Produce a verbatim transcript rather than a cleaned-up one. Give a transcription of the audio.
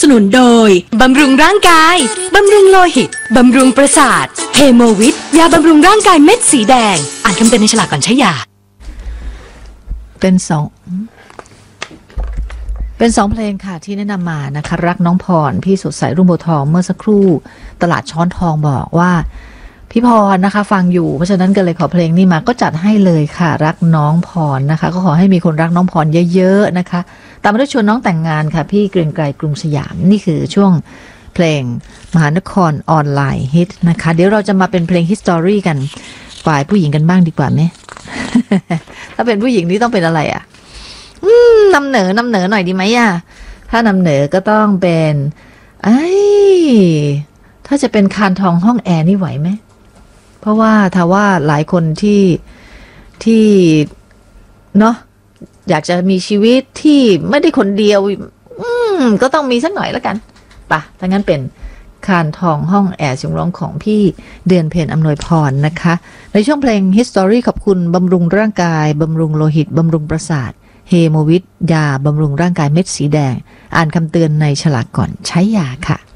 นุนโดยบำรุงร่างกายบำรุงโลหิตบำรุงประสาทเฮโมวิทยาบำรุงร่างกายเม็ดสีแดงอ่านคำเตือนในฉลากก่อนใช้ยาเป็นสองเป็นสองเพลงค่ะที่แนะนำมานะคะรักน้องพรพี่สดใสรุ่งโพธิ์ทองเมื่อสักครู่ตลาดช้อนทองบอกว่าพี่พรนะคะฟังอยู่เพราะฉะนั้นก็เลยขอเพลงนี้มาก็จัดให้เลยค่ะรักน้องพรนะคะก็ขอให้มีคนรักน้องพรเยอะๆนะคะตามมาด้วยชวนน้องแต่งงานค่ะพี่เกรียงไกรกรุงสยามนี่คือช่วงเพลงมหานครออนไลน์ฮิตนะคะเดี๋ยวเราจะมาเป็นเพลงฮิสตอรี่กันฝ่ายผู้หญิงกันบ้างดีกว่าไหม ถ้าเป็นผู้หญิงนี่ต้องเป็นอะไรอ่ะอืมนำเหนอนำเหนอหน่อยดีไหมอ่ะถ้านำเหนอก็ต้องเป็นไอ้ถ้าจะเป็นคานทองห้องแอร์นี่ไหวไหมเพราะว่าถ้าว่าหลายคนที่ที่เนาะอยากจะมีชีวิตที่ไม่ได้คนเดียวอืมก็ต้องมีสักหน่อยแล้วกันป่ะถ้างั้นเป็นคานทองห้องแอร์เสียงร้องของพี่เดือนเพ็ญอำนวยพรนะคะในช่วงเพลง History ขอบคุณบำรุงร่างกายบำรุงโลหิตบำรุงประสาทเฮโมวิทยาบำรุงร่างกายเม็ดสีแดงอ่านคำเตือนในฉลากก่อนใช้ยาค่ะ